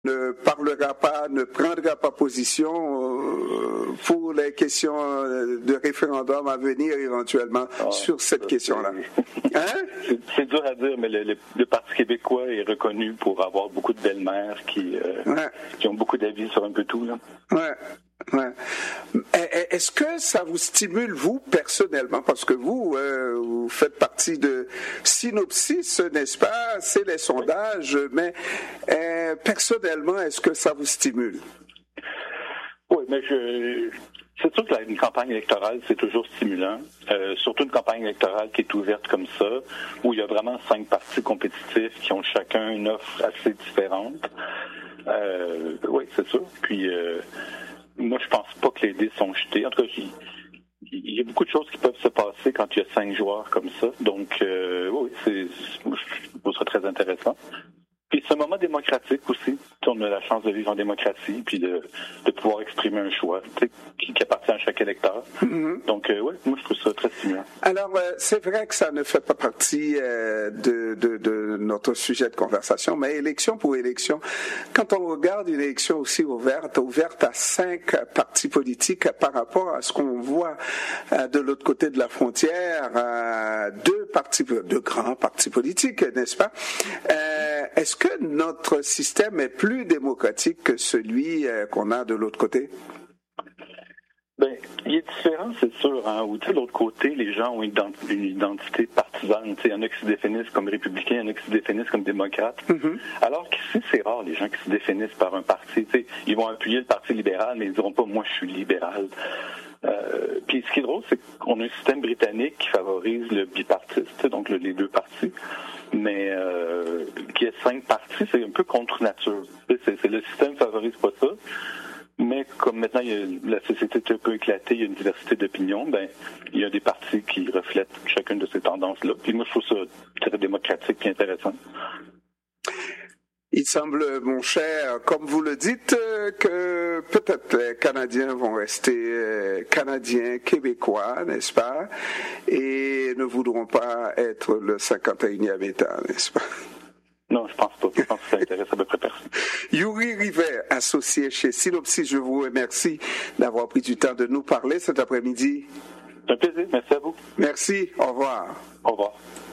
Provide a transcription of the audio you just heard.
ne parlera pas, ne prendra pas position pour les questions de référendum à venir éventuellement sur cette question-là. Hein? C'est dur à dire, mais le Parti québécois est reconnu pour avoir beaucoup de belles-mères qui ont beaucoup d'avis sur un peu tout. Là. Ouais. Est-ce que ça vous stimule, vous, personnellement, parce que vous faites partie de Synopsis, n'est-ce pas? C'est les sondages, mais personnellement, est-ce que ça vous stimule? Oui, mais c'est sûr que une campagne électorale, c'est toujours stimulant, surtout une campagne électorale qui est ouverte comme ça, où il y a vraiment 5 partis compétitifs qui ont chacun une offre assez différente. Oui, c'est sûr. Puis... moi, je pense pas que les dés sont jetés. En tout cas, il y a beaucoup de choses qui peuvent se passer quand il y a 5 joueurs comme ça. Donc, oui, je trouve ça très intéressant. Puis c'est un moment démocratique aussi. On a la chance de vivre en démocratie, puis de pouvoir exprimer un choix qui appartient à chaque électeur. Mm-hmm. Donc, oui, moi, je trouve ça très stimulant. Alors, c'est vrai que ça ne fait pas partie de notre sujet de conversation, mais élection pour élection, quand on regarde une élection aussi ouverte à 5 partis politiques par rapport à ce qu'on voit de l'autre côté de la frontière, 2 grands partis politiques, n'est-ce pas? Est-ce que notre système est plus démocratique que celui qu'on a de l'autre côté? Ben, il est différent, c'est sûr. Hein. Où, de l'autre côté, les gens ont une identité partisane. Il y en a qui se définissent comme républicains, il y en a qui se définissent comme démocrates. Mm-hmm. Alors qu'ici, c'est rare, les gens qui se définissent par un parti. Ils vont appuyer le Parti libéral, mais ils diront pas « moi, je suis libéral ». Puis ce qui est drôle, c'est qu'on a un système britannique qui favorise le bipartiste, donc les 2 partis, mais qui a 5 partis, c'est un peu contre nature. Le système favorise pas ça, mais comme maintenant la société est un peu éclatée, il y a une diversité d'opinions, il y a des partis qui reflètent chacune de ces tendances-là. Puis moi, je trouve ça très démocratique et intéressant. Il semble, mon cher, comme vous le dites, que peut-être les Canadiens vont rester Canadiens, Québécois, n'est-ce pas? Et ne voudront pas être le 51e État, n'est-ce pas? Non, je pense pas. Je pense que ça intéresse à peu près personne. Yuri Rivet, associé chez Synopsis, je vous remercie d'avoir pris du temps de nous parler cet après-midi. C'est un plaisir. Merci à vous. Merci. Au revoir. Au revoir.